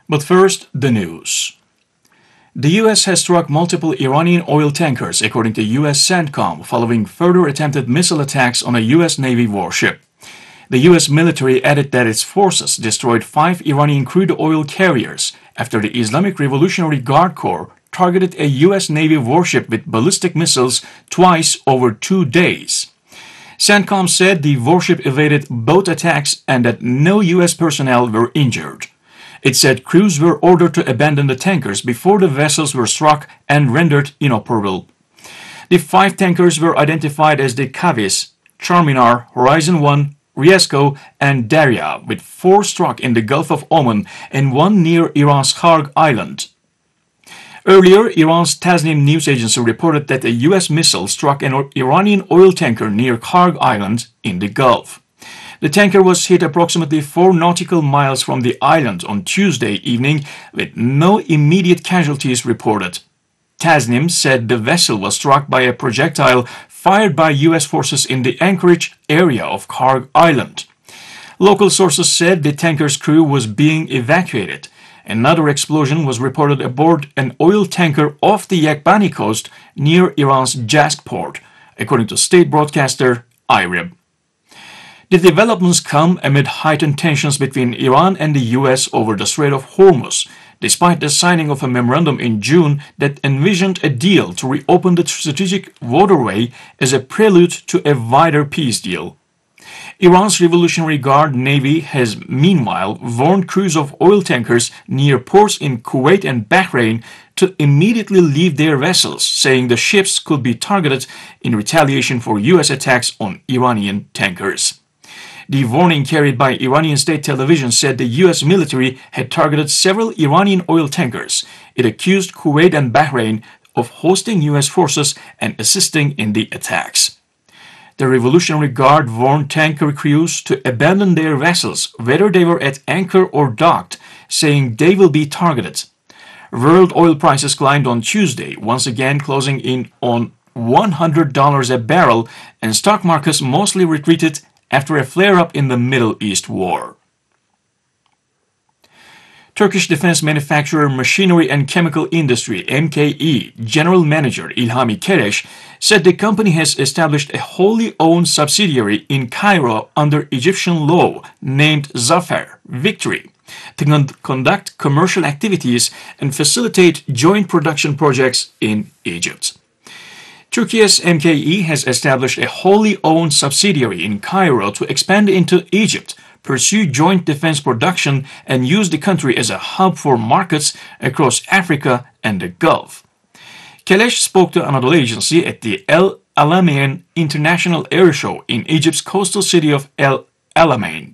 But first, the news. The U.S. has struck multiple Iranian oil tankers, according to U.S. CENTCOM, following further attempted missile attacks on a U.S. Navy warship. The U.S. military added that its forces destroyed 5 Iranian crude oil carriers after the Islamic Revolutionary Guard Corps targeted a U.S. Navy warship with ballistic missiles twice over 2 days. CENTCOM said the warship evaded both attacks and that no U.S. personnel were injured. It said crews were ordered to abandon the tankers before the vessels were struck and rendered inoperable. The 5 tankers were identified as the Kavis, Charminar, Horizon 1, Riesco, and Darya, with 4 struck in the Gulf of Oman and 1 near Iran's Kharg Island. Earlier, Iran's Tasnim news agency reported that a U.S. missile struck an Iranian oil tanker near Kharg Island in the Gulf. The tanker was hit approximately 4 nautical miles from the island on Tuesday evening, with no immediate casualties reported. Tasnim said the vessel was struck by a projectile fired by U.S. forces in the Anchorage area of Kharg Island. Local sources said the tanker's crew was being evacuated. Another explosion was reported aboard an oil tanker off the Yakbani coast near Iran's Jask port, according to state broadcaster IRIB. The developments come amid heightened tensions between Iran and the U.S. over the Strait of Hormuz, despite the signing of a memorandum in June that envisioned a deal to reopen the strategic waterway as a prelude to a wider peace deal. Iran's Revolutionary Guard Navy has meanwhile warned crews of oil tankers near ports in Kuwait and Bahrain to immediately leave their vessels, saying the ships could be targeted in retaliation for U.S. attacks on Iranian tankers. The warning carried by Iranian state television said the U.S. military had targeted several Iranian oil tankers. It accused Kuwait and Bahrain of hosting U.S. forces and assisting in the attacks. The Revolutionary Guard warned tanker crews to abandon their vessels, whether they were at anchor or docked, saying they will be targeted. World oil prices climbed on Tuesday, once again closing in on $100 a barrel, and stock markets mostly retreated after a flare-up in the Middle East war. Turkish defense manufacturer Machinery and Chemical Industry (MKE) General Manager İlhami Kereş said the company has established a wholly owned subsidiary in Cairo under Egyptian law named Zafer Victory to conduct commercial activities and facilitate joint production projects in Egypt. Turkey's MKE has established a wholly owned subsidiary in Cairo to expand into Egypt, pursue joint defense production, and use the country as a hub for markets across Africa and the Gulf. Keleş spoke to Anadolu Agency at the El Alamein International Air Show in Egypt's coastal city of El Alamein.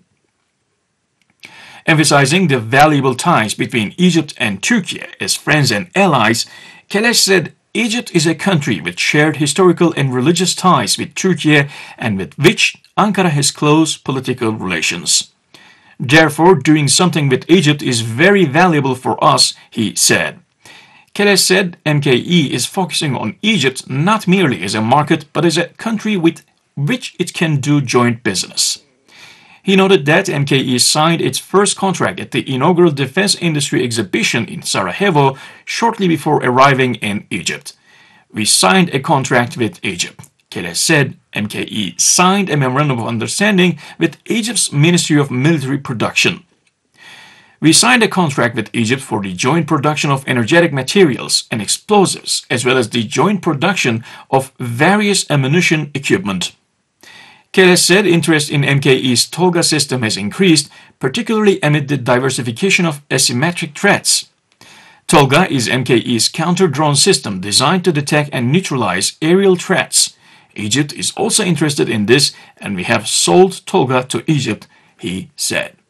Emphasizing the valuable ties between Egypt and Turkey as friends and allies, Keleş said Egypt is a country with shared historical and religious ties with Turkey and with which Ankara has close political relations. Therefore, doing something with Egypt is very valuable for us, he said. Keleş said MKE is focusing on Egypt not merely as a market but as a country with which it can do joint business. He noted that MKE signed its first contract at the inaugural Defense Industry Exhibition in Sarajevo shortly before arriving in Egypt. We signed a contract with Egypt. Keleş said MKE signed a memorandum of understanding with Egypt's Ministry of Military Production. We signed a contract with Egypt for the joint production of energetic materials and explosives, as well as the joint production of various ammunition equipment. Keleş said interest in MKE's Tolga system has increased, particularly amid the diversification of asymmetric threats. Tolga is MKE's counter-drone system designed to detect and neutralize aerial threats. Egypt is also interested in this, and we have sold Tolga to Egypt, he said.